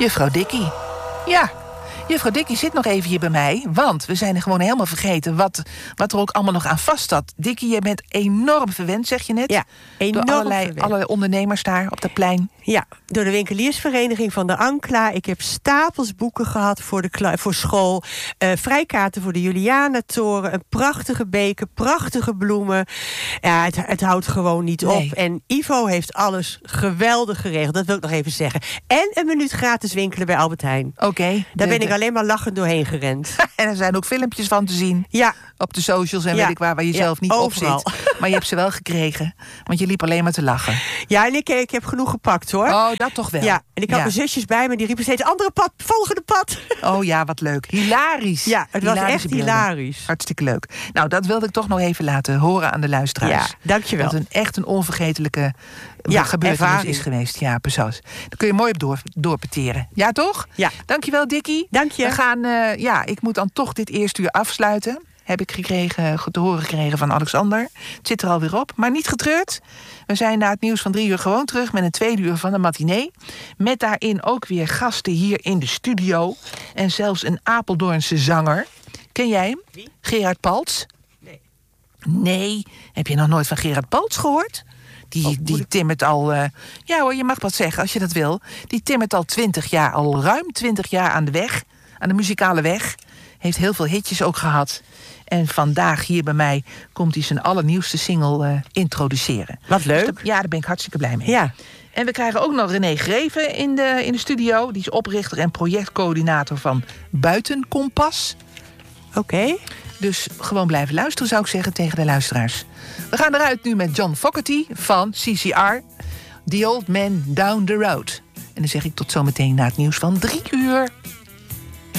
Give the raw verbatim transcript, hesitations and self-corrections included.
Juffrouw Dikkie. Ja, juffrouw Dikkie zit nog even hier bij mij, want we zijn er gewoon helemaal vergeten wat, wat er ook allemaal nog aan vast zat. Dikkie, je bent enorm verwend, zeg je net. Ja, enorm door allerlei, verwend. allerlei ondernemers daar op dat plein. Ja, door de winkeliersvereniging van de Ankla. Ik heb stapels boeken gehad voor, de kla- voor school. Uh, vrijkaarten voor de Julianatoren. Een prachtige beker, prachtige bloemen. Ja, het, het houdt gewoon niet Nee. op. En Ivo heeft alles geweldig geregeld. Dat wil ik nog even zeggen. En een minuut gratis winkelen bij Albert Heijn. Oké. Okay, Daar ben ik alleen maar lachend doorheen gerend. En er zijn ook filmpjes van te zien. Ja. Op de socials en Ja. weet ik waar, waar je Ja, zelf niet overal. op zit. Maar je hebt ze wel gekregen, want je liep alleen maar te lachen. Ja, en ik, ik heb genoeg gepakt, hoor. Oh, dat toch wel. Ja, en ik had Ja. mijn zusjes bij me, die riepen steeds andere pad, volgende pad. Oh ja, wat leuk. Hilarisch. Ja, het was Hilarische echt beelden. hilarisch. Hartstikke leuk. Nou, dat wilde ik toch nog even laten horen aan de luisteraars. Ja, dankjewel. Dat het een echt een onvergetelijke Ja, gebeurtenis ervaring. is geweest. Ja, precies. Daar kun je mooi op door, doorpeteren. Ja, toch? Ja. Dankjewel, Dikkie. Dank je. We gaan, uh, ja, ik moet dan toch dit eerste uur afsluiten. Heb ik gekregen, te horen gekregen van Alexander. Het zit er alweer op, maar niet getreurd. We zijn na het nieuws van drie uur gewoon terug met een tweede uur van de matinee. Met daarin ook weer gasten hier in de studio. En zelfs een Apeldoornse zanger. Ken jij hem? Wie? Gerard Paltz. Nee. Nee, heb je nog nooit van Gerard Paltz gehoord? Die, Oh, die ik... timmert al... Uh, ja hoor, je mag wat zeggen als je dat wil. Die timmert al twintig jaar, al ruim twintig jaar aan de weg. Aan de muzikale weg. Heeft heel veel hitjes ook gehad. En vandaag hier bij mij komt hij zijn allernieuwste single uh, introduceren. Wat leuk. Dus de, ja, daar ben ik hartstikke blij mee. Ja. En we krijgen ook nog René Greven in de, in de studio. Die is oprichter en projectcoördinator van Buitenkompas. Oké. Okay. Dus gewoon blijven luisteren, zou ik zeggen, tegen de luisteraars. We gaan eruit nu met John Fogerty van C C R. The Old Man Down the Road. En dan zeg ik tot zometeen na het nieuws van drie uur.